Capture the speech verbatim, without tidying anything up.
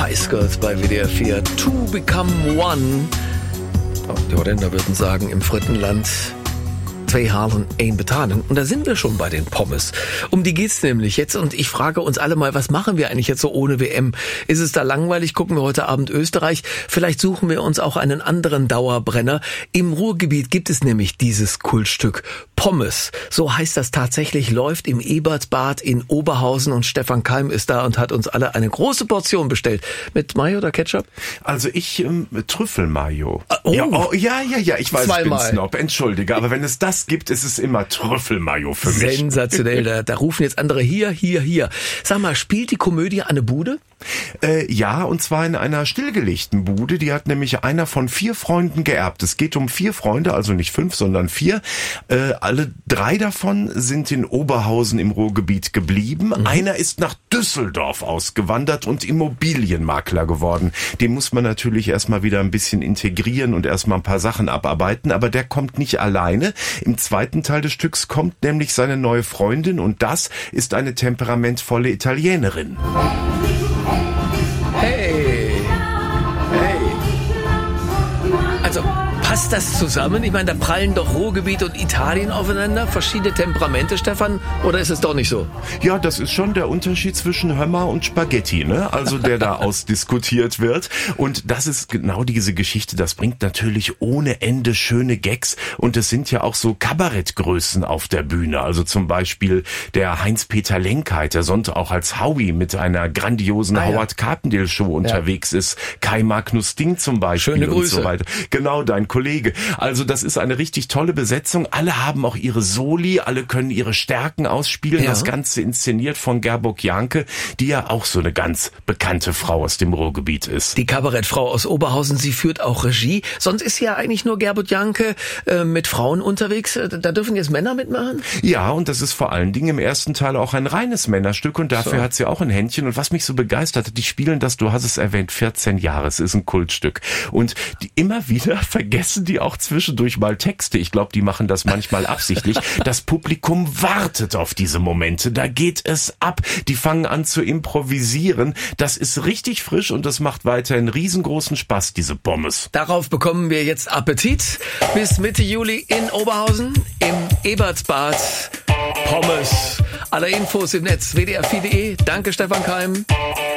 Spice Girls bei W D R vier. Two Become One. Oh, die Holländer würden sagen, im Frittenland zwei Halen, ein Betanen. Und da sind wir schon bei den Pommes. Um die geht's nämlich jetzt. Und ich frage uns alle mal, was machen wir eigentlich jetzt so ohne W M? Ist es da langweilig? Gucken wir heute Abend Österreich? Vielleicht suchen wir uns auch einen anderen Dauerbrenner. Im Ruhrgebiet gibt es nämlich dieses Kultstück Pommes. So heißt das tatsächlich, läuft im Ebertsbad in Oberhausen. Und Stefan Keim ist da und hat uns alle eine große Portion bestellt. Mit Mayo oder Ketchup? Also ich, ähm, Trüffelmayo. Oh. Ja, oh, ja, ja, ja, ich weiß, Zweimal. ich bin Snob, entschuldige. Aber wenn es das gibt, ist es immer Trüffelmayo für mich. Sensationell, da, da rufen jetzt andere hier, hier, hier. Sag mal, spielt die Komödie Anne Bude? Äh, ja, und zwar in einer stillgelegten Bude. Die hat nämlich einer von vier Freunden geerbt. Es geht um vier Freunde, also nicht fünf, sondern vier. Äh, alle drei davon sind in Oberhausen im Ruhrgebiet geblieben. Mhm. Einer ist nach Düsseldorf ausgewandert und Immobilienmakler geworden. Den muss man natürlich erstmal wieder ein bisschen integrieren und erstmal ein paar Sachen abarbeiten. Aber der kommt nicht alleine. Im zweiten Teil des Stücks kommt nämlich seine neue Freundin und das ist eine temperamentvolle Italienerin. Hey, hey. Also, passt das zusammen? Ich meine, da prallen doch Ruhrgebiet und Italien aufeinander. Verschiedene Temperamente, Stefan? Oder ist es doch nicht so? Ja, das ist schon der Unterschied zwischen Hummer und Spaghetti, ne? Also der da ausdiskutiert wird. Und das ist genau diese Geschichte. Das bringt natürlich ohne Ende schöne Gags. Und es sind ja auch so Kabarettgrößen auf der Bühne. Also zum Beispiel der Heinz-Peter Lenkheit, der sonst auch als Howie mit einer grandiosen ah, ja. Howard Carpendale Show unterwegs ja. ist. Kai Magnus Ding zum Beispiel. Schöne Grüße. Und so weiter. Genau, dein Kollege. Also das ist eine richtig tolle Besetzung. Alle haben auch ihre Soli, alle können ihre Stärken ausspielen. Ja. Das Ganze inszeniert von Gerburg Janke, die ja auch so eine ganz bekannte Frau aus dem Ruhrgebiet ist. Die Kabarettfrau aus Oberhausen, sie führt auch Regie. Sonst ist ja eigentlich nur Gerburg Janke äh, mit Frauen unterwegs. Da dürfen jetzt Männer mitmachen? Ja, und das ist vor allen Dingen im ersten Teil auch ein reines Männerstück und dafür so. Hat sie auch ein Händchen. Und was mich so begeistert hat, die spielen das, du hast es erwähnt, vierzehn Jahre. Es ist ein Kultstück. Und die, immer wieder vergessen die auch zwischendurch mal Texte. Ich glaube, die machen das manchmal absichtlich. Das Publikum wartet auf diese Momente. Da geht es ab. Die fangen an zu improvisieren. Das ist richtig frisch und das macht weiterhin riesengroßen Spaß, diese Pommes. Darauf bekommen wir jetzt Appetit. Bis Mitte Juli in Oberhausen im Ebertsbad. Pommes. Alle Infos im Netz w d r vier punkt d e. Danke, Stefan Keim.